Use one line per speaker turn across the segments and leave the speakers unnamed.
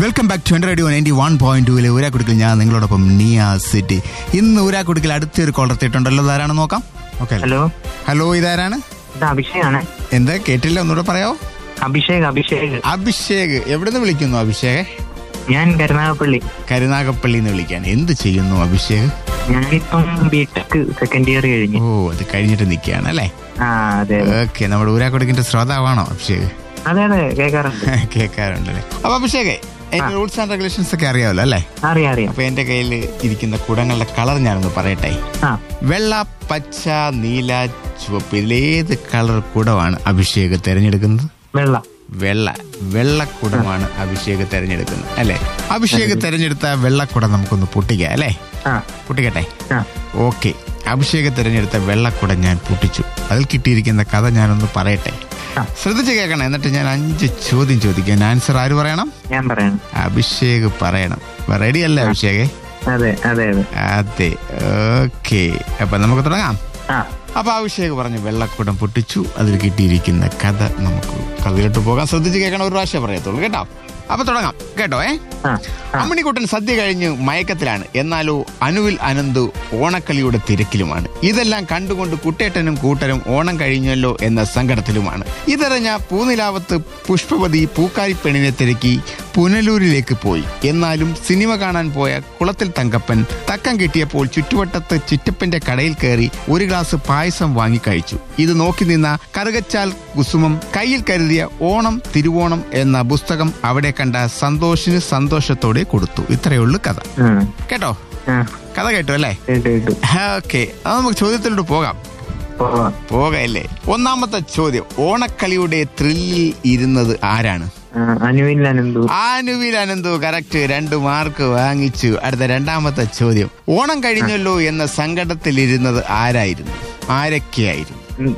Welcome back to radio 91.2 ഊരാക്കുടുക്കിൽ ഞാൻ നിങ്ങളോടൊപ്പം Niyas city. ഇന്ന് ഊരാക്കുടുക്കിൽ അടുത്തൊരു കോളർ എത്തിയിട്ടുണ്ടല്ലോ. ഇതാരാണെന്ന് നോക്കാം. ഓക്കെ, ഹലോ, ഇതാരാണ്?
അഭിഷേകാണ്.
എന്താ കേട്ടില്ല, ഒന്നുകൂടെ പറയാവോ?
അഭിഷേക്.
എവിടുന്ന് വിളിക്കുന്നു അഭിഷേക്?
ഞാൻ
കരുനാഗപ്പള്ളിന്ന് വിളിക്കാൻ. എന്ത് ചെയ്യുന്നു അഭിഷേക്?
ഞാനിപ്പം ബിടെക് സെക്കൻഡ് ഇയർ കഴിഞ്ഞു.
ഓ, അത് കഴിഞ്ഞിട്ട് നിൽക്കുകയാണ് അല്ലേ? ഓക്കെ, നമ്മുടെ ഊരാക്കുടുക്കിന്റെ ശ്രോതാവാണോ അഭിഷേക്?
അതെ,
കേൾക്കാറുണ്ടല്ലേ. അപ്പൊ അഭിഷേക്, റൂൾസ് ആൻഡ് റെഗുലേഷൻസ് ഒക്കെ അറിയാമല്ലോ അല്ലേ?
അറിയാം.
അപ്പൊ എന്റെ കയ്യിൽ ഇരിക്കുന്ന കുടങ്ങളുടെ കളർ ഞാനൊന്ന് പറയട്ടെ. വെള്ള, പച്ച, നീല, ചുവപ്പ്, ഇതിലേത് കളർ കുടമാണ് അഭിഷേക് തെരഞ്ഞെടുക്കുന്നത്? വെള്ളക്കുടമാണ് അഭിഷേക് തെരഞ്ഞെടുക്കുന്നത് അല്ലെ? അഭിഷേക് തെരഞ്ഞെടുത്ത വെള്ളക്കുടം നമുക്കൊന്ന് പൊട്ടിക്കാം അല്ലേ? പൊട്ടിക്കട്ടെ. ഓക്കെ, അഭിഷേക് തെരഞ്ഞെടുത്ത വെള്ളക്കുടം ഞാൻ പൊട്ടിച്ചു. അതിൽ കിട്ടിയിരിക്കുന്ന കഥ ഞാനൊന്ന് പറയട്ടെ, ശ്രദ്ധിച്ച് കേൾക്കണം. എന്നിട്ട് ഞാൻ 5 ചോദ്യം ചോദിക്കാം. ആൻസർ ആര് പറയണം?
ഞാൻ പറയണം.
അഭിഷേക് പറയണം. റെഡി അല്ലേ അഭിഷേക്?
അതെ.
ഓക്കെ, അപ്പൊ നമുക്ക് തുടങ്ങാം. അപ്പൊ അഭിഷേക് പറഞ്ഞു വെള്ളക്കുടം പൊട്ടിച്ചു, അതിൽ കിട്ടിയിരിക്കുന്ന കഥ നമുക്ക് കഥയിലോട്ട് പോകാം. ശ്രദ്ധിച്ച് കേൾക്കണം, ഒരു പ്രാവശ്യം പറയത്തുള്ളൂ കേട്ടോ. അപ്പൊ തുടങ്ങാം കേട്ടോ. അമ്മിണിക്കുട്ടൻ സദ്യ കഴിഞ്ഞ് മയക്കത്തിലാണ്. എന്നാലോ അനുവിൽ അനന്തു ഓണക്കളിയുടെ തിരക്കിലുമാണ്. ഇതെല്ലാം കണ്ടുകൊണ്ട് കുട്ടേട്ടനും കൂട്ടരും ഓണം കഴിഞ്ഞല്ലോ എന്ന സങ്കടത്തിലുമാണ്. ഇതറിഞ്ഞ പൂനിലാവത്ത് പുഷ്പവതി പൂക്കാരി പെണ്ണിനെ തിരക്കി പുനലൂരിലേക്ക് പോയി. എന്നാലും സിനിമ കാണാൻ പോയ കുളത്തിൽ തങ്കപ്പൻ തക്കം കിട്ടിയപ്പോൾ ചുറ്റുവട്ടത്ത് ചിറ്റപ്പന്റെ കടയിൽ കയറി ഒരു ഗ്ലാസ് പായസം വാങ്ങി കഴിച്ചു. ഇത് നോക്കി നിന്ന കറുകച്ചാൽ കുസുമം കയ്യിൽ കരുതിയ ഓണം തിരുവോണം എന്ന പുസ്തകം അവിടെ കണ്ട സന്തോഷിന് സന്തോഷത്തോടെ കൊടുത്തു. ഇത്രയുള്ളൂ കഥ. കേട്ടോ? കഥ കേട്ടോ അല്ലേ? ഓക്കെ, അത് നമുക്ക് ചോദ്യത്തിലോട്ട് പോകാല്ലേ. ഒന്നാമത്തെ ചോദ്യം, ഓണക്കളിയുടെ ത്രില്ലിൽ ഇരുന്നത് ആരാണ്? അനുവിൽ അനന്തു. കറക്റ്റ്, 2 മാർക്ക് വാങ്ങിച്ചു. അടുത്ത രണ്ടാമത്തെ ചോദ്യം, ഓണം കഴിഞ്ഞല്ലോ എന്ന സങ്കടത്തിലിരുന്നത് ആരായിരുന്നു? ആരൊക്കെയായിരുന്നു?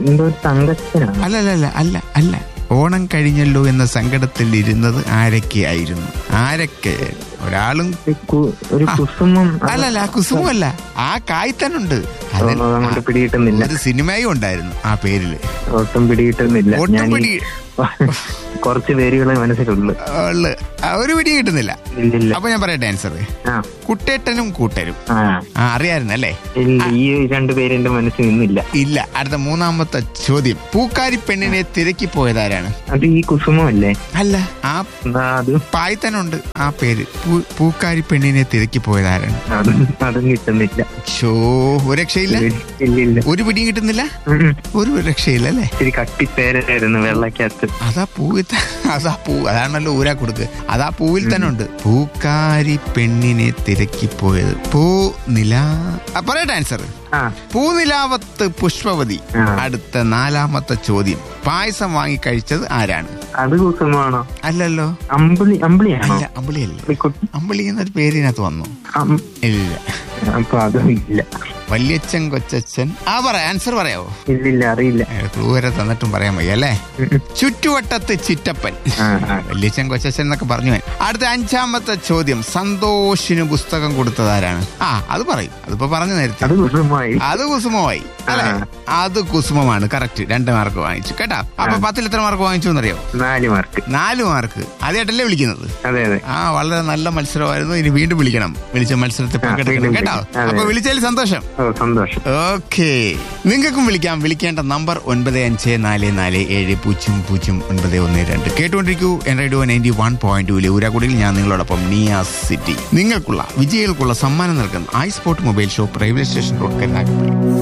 അല്ല, ഓണം കഴിഞ്ഞല്ലോ എന്ന സങ്കടത്തിൽ ഇരുന്നത് ആരൊക്കെയായിരുന്നു? ഒരാളും അല്ലല്ല, കുസുമല്ല, ആ കായ്ത്തനുണ്ട്. ഒരു സിനിമയും ഉണ്ടായിരുന്നു ആ പേരില്.
ഒട്ടും പിടികിട്ടുന്നില്ല. കുറച്ച് പേരുകളെ മനസ്സിലുള്ളു.
ഒരു പിടി കിട്ടുന്നില്ല. അപ്പൊ ഞാൻ പറയട്ടെ ആൻസർ. കുട്ടേട്ടനും കൂട്ടരും. അറിയായിരുന്നു അല്ലേ?
ഈ 2 പേര് എന്റെ മനസ്സിൽ നിന്നില്ല.
ഇല്ല. അടുത്ത മൂന്നാമത്തെ ചോദ്യം, പൂക്കാരി പെണ്ണിനെ തിരക്കി പോയതാരാണ്?
അത് ഈ കുസുമല്ലേ?
അല്ല, ആ പായ്ത്തനുണ്ട് ആ പേര്. പൂക്കാരി പെണ്ണിനെ തിരക്കി പോയതാരാണ്?
അതും കിട്ടുന്നില്ല.
ഒരു രക്ഷയില്ല. ഒരു പിടിയും കിട്ടുന്നില്ല. ഒരു രക്ഷയില്ല അല്ലേ?
കട്ടിപ്പേരായിരുന്നു വെള്ളക്കകത്ത്.
അതാണല്ലോ ഊരാ കൊടുക്ക്. അതാ പൂവിൽ തന്നെ ഉണ്ട്. പൂക്കാരി പെണ്ണിനെ തിരക്കി പോയത് പറയട്ടെ ആൻസർ. പൂനിലാവത്ത് പുഷ്പവതി. അടുത്ത 4ാമത്തെ ചോദ്യം, പായസം വാങ്ങി കഴിച്ചത് ആരാണ്?
അത് കുസുമാണോ?
അല്ലല്ലോ.
അമ്പിളിയല്ല.
അമ്പിളി എന്നൊരു പേരിനകത്ത് വന്നു. ഇല്ല.
അപ്പൊ അതും ഇല്ല.
വല്യച്ഛൻ കൊച്ചച്ഛൻ. ആൻസർ പറയാവോ?
ഇല്ല, അറിയില്ല.
ക്ലൂ വരെ തന്നിട്ടും പറയാൻ വയ്യ അല്ലേ? ചുറ്റുവട്ടത്ത് ചിറ്റപ്പൻ. വല്യച്ഛൻ കൊച്ചച്ഛൻ എന്നൊക്കെ പറഞ്ഞു. അടുത്ത 5ാമത്തെ ചോദ്യം, സന്തോഷിന് പുസ്തകം കൊടുത്തതാരാണ്? അത് പറയും. അതിപ്പോ പറഞ്ഞു നേരത്തെ. അത് കുസുമമായി അല്ലെ? അത് കുസുമമാണ്. കറക്റ്റ്, 2 മാർക്ക് വാങ്ങിച്ചു കേട്ടാ. അപ്പൊ 10ൽ എത്ര മാർക്ക് വാങ്ങിച്ചു എന്നറിയോ? 4 മാർക്ക്. അതേട്ടല്ലേ വിളിക്കുന്നത്? വളരെ നല്ല മത്സരമായിരുന്നു. ഇനി വീണ്ടും വിളിക്കണം. വിളിച്ച മത്സരത്തിൽ പങ്കെടുക്കണം കേട്ടോ. അപ്പൊ വിളിച്ചതിൽ സന്തോഷം. ഓക്കെ, നിങ്ങൾക്കും വിളിക്കാം. വിളിക്കേണ്ട നമ്പർ 9544700912. കേട്ടുകൊണ്ടിരിക്കൂ റേഡിയോ 91.2 ഊരാക്കുടിയിൽ ഞാൻ നിങ്ങളോടൊപ്പം നിയാസ് സിറ്റി. നിങ്ങൾക്കുള്ള വിജയികൾക്കുള്ള സമ്മാനം നൽകുന്ന I sport mobile shop, railway station road, Karunagappally.